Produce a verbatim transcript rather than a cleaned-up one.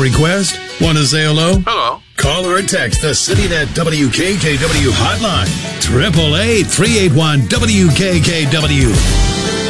request? Want to say hello? Hello. Call or text the CityNet W K K W hotline. triple eight, three eight one, W K K W.